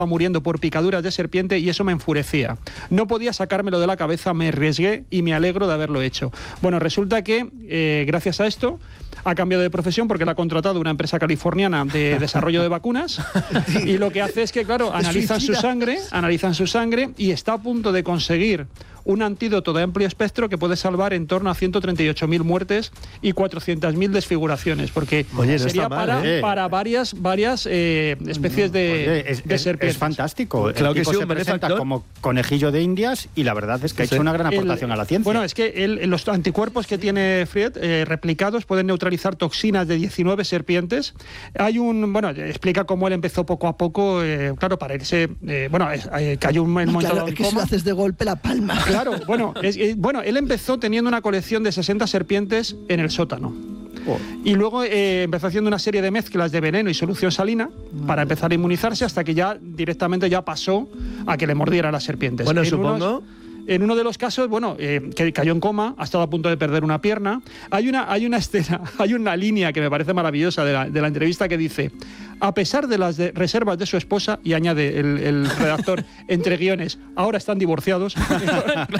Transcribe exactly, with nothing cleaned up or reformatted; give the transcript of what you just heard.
muriendo por picaduras de serpiente y eso me enfurecía. No podía sacármelo de la cabeza, me arriesgué y me alegro de haberlo hecho. Bueno, resulta que eh, gracias a esto ha cambiado de profesión porque la ha contratado una empresa californiana de desarrollo de vacunas y lo que hace es que, claro, analizan su sangre, analizan su sangre y está a punto de conseguir un antídoto de amplio espectro que puede salvar en torno a ciento treinta y ocho mil muertes y cuatrocientas mil desfiguraciones, porque Oye, no sería está mal, para, ¿eh? para varias, varias eh, especies de, Oye, es, de es, serpientes. es fantástico. Claro El que tipo sí, se un presenta benefactor. como conejillo de indias y la verdad es que ha Sí. hecho una gran aportación El- a la ciencia. Bueno, es que el- los anticuerpos que tiene Fried eh, replicados pueden neutralizar toxinas de diecinueve serpientes. Hay un, bueno, explica cómo él empezó poco a poco, eh, claro, para irse, eh, bueno, es- eh, cayó un, un No, momento claro, dado es en que si lo coma. haces de golpe la palma. Claro, bueno, es- eh, bueno, él empezó teniendo una colección de sesenta serpientes en el sótano. Oh. Y luego eh, empezó haciendo una serie de mezclas de veneno y solución salina para empezar a inmunizarse hasta que ya directamente ya pasó a que le mordiera las serpientes. Bueno, En supongo... unos- En uno de los casos, bueno, eh, que cayó en coma, ha estado a punto de perder una pierna. Hay una, hay una escena, hay una línea que me parece maravillosa de la, de la entrevista que dice: a pesar de las de- reservas de su esposa, y añade el, el redactor entre guiones, ahora están divorciados.